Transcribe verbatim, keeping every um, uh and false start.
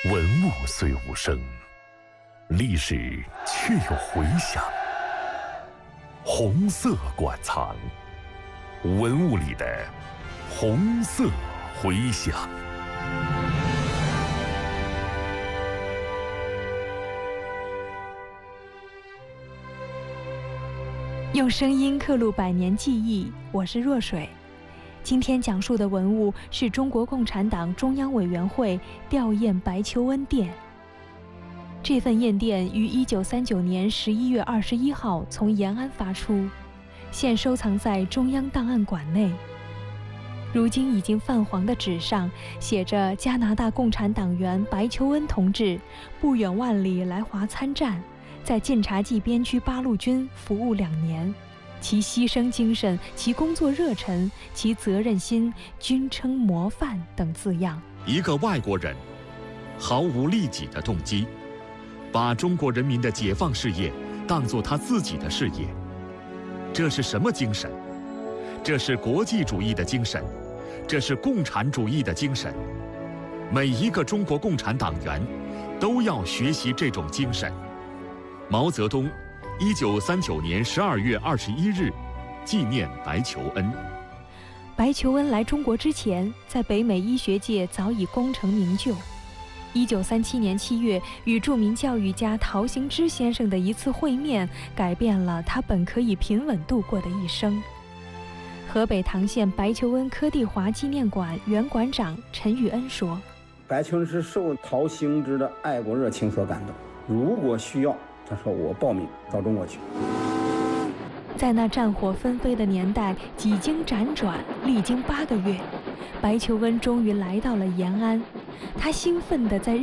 文物虽无声，历史却有回响。红色馆藏，文物里的红色回响。 用声音刻录百年记忆，我是若水。今天讲述的文物是中国共产党中央委员会吊唁白求恩殿。这份唁电于一九三九年十一月二十一号从延安发出，现收藏在中央档案馆内。如今已经泛黄的纸上写着加拿大共产党员白求恩同志不远万里来华参战，在晋察冀边区八路军服务两年，其牺牲精神、其工作热忱、其责任心均称模范等字样。 一个外国人毫无利己的动机，把中国人民的解放事业当作他自己的事业，这是什么精神？这是国际主义的精神，这是共产主义的精神。每一个中国共产党员都要学习这种精神。毛泽东一九三九年十二月二十一日纪念白求恩。 白求恩来中国之前，在北美医学界早已功成名就。一九三七年七月，与著名教育家陶行知先生的一次会面，改变了他本可以平稳度过的一生。河北唐县白求恩柯地华纪念馆原馆长陈玉恩说：“ 白求恩是受陶行知的爱国热情所感动，如果需要，他说我报名到中国去。” 在那战火纷飞的年代，几经辗转，历经八个月，白求恩终于来到了延安。他兴奋地在